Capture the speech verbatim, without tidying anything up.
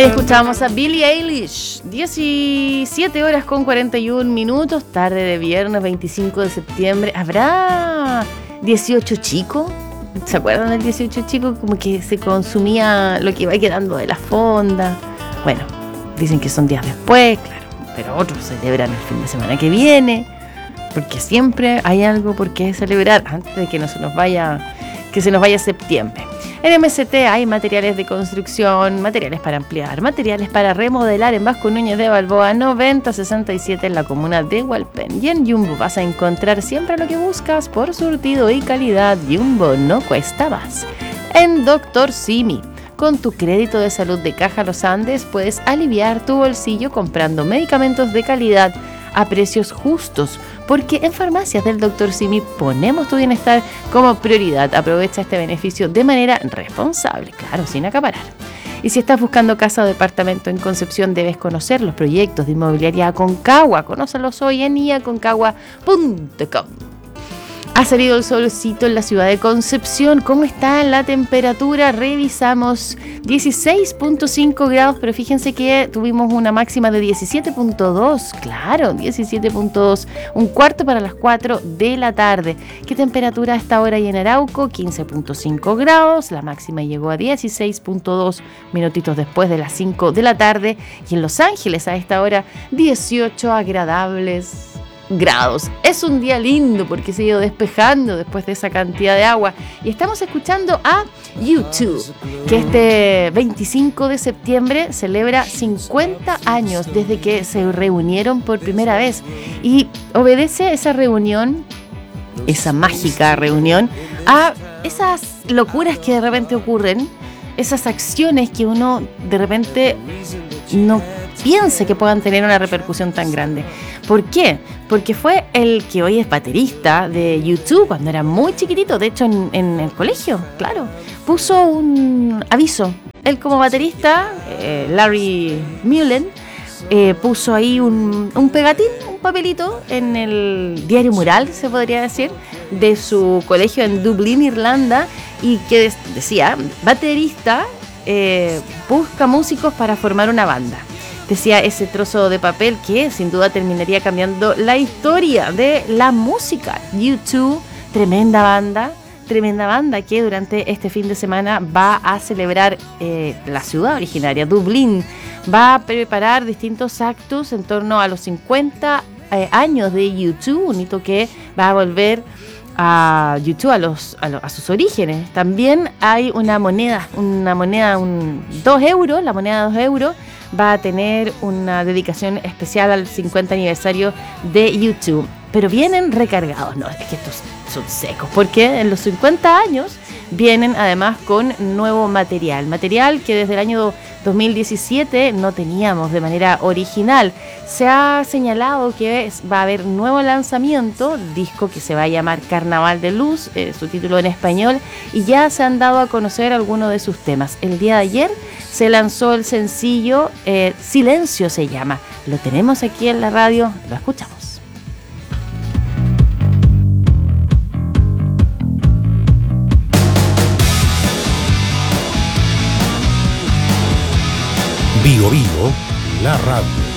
Ahí escuchamos a Billie Eilish. diecisiete horas con cuarenta y un minutos, tarde de viernes veinticinco de septiembre. ¿Habrá dieciocho chicos? ¿Se acuerdan del dieciocho chicos? Como que se consumía lo que iba quedando de la fonda. Bueno, dicen que son días después, claro, pero otros celebran el fin de semana que viene, porque siempre hay algo por qué celebrar antes de que no se nos vaya, que se nos vaya septiembre. En M S T hay materiales de construcción, materiales para ampliar, materiales para remodelar en Vasco Núñez de Balboa noventa sesenta y siete en la comuna de Hualpén. Y en Jumbo vas a encontrar siempre lo que buscas por surtido y calidad. Jumbo no cuesta más. En Doctor Simi, con tu crédito de salud de Caja Los Andes puedes aliviar tu bolsillo comprando medicamentos de calidad a precios justos, porque en farmacias del Doctor Simi ponemos tu bienestar como prioridad. Aprovecha este beneficio de manera responsable, claro, sin acaparar. Y si estás buscando casa o departamento en Concepción, debes conocer los proyectos de Inmobiliaria Aconcagua. Conócelos hoy en i aconcagua punto com. Ha salido el solcito en la ciudad de Concepción. ¿Cómo está la temperatura? Revisamos dieciséis punto cinco grados, pero fíjense que tuvimos una máxima de diecisiete punto dos. Claro, diecisiete punto dos. Un cuarto para las cuatro de la tarde. ¿Qué temperatura a esta hora hay en Arauco? quince punto cinco grados. La máxima llegó a dieciséis punto dos minutitos después de las cinco de la tarde. Y en Los Ángeles a esta hora dieciocho agradables grados. Es un día lindo porque se ha ido despejando después de esa cantidad de agua. Y estamos escuchando a U dos, que este veinticinco de septiembre celebra cincuenta años desde que se reunieron por primera vez. Y obedece esa reunión, esa mágica reunión, a esas locuras que de repente ocurren, esas acciones que uno de repente no piense que puedan tener una repercusión tan grande. ¿Por qué? Porque fue el que hoy es baterista de U dos cuando era muy chiquitito, de hecho en, en el colegio, claro, puso un aviso. Él como baterista, eh, Larry Mullen, eh, puso ahí un, un pegatín, un papelito en el diario mural, se podría decir, de su colegio en Dublín, Irlanda, y que decía, baterista eh, busca músicos para formar una banda. Decía ese trozo de papel que sin duda terminaría cambiando la historia de la música. U dos, tremenda banda, tremenda banda que durante este fin de semana va a celebrar eh, la ciudad originaria, Dublín. Va a preparar distintos actos en torno a los cincuenta eh, años de U dos, un hito que va a volver a U dos a, los, a, los, a sus orígenes. También hay una moneda, una moneda, un dos euros, la moneda de dos euros, va a tener una dedicación especial al cincuenta aniversario de U dos. Pero vienen recargados, no, es que estos son secos, porque en los cincuenta años vienen además con nuevo material, material que desde el año dos mil diecisiete no teníamos de manera original. Se ha señalado que va a haber nuevo lanzamiento, disco que se va a llamar Carnaval de Luz, eh, su título en español, y ya se han dado a conocer algunos de sus temas. El día de ayer se lanzó el sencillo, eh, Silencio se llama. Lo tenemos aquí en la radio, lo escuchamos. Bio Bio, la radio.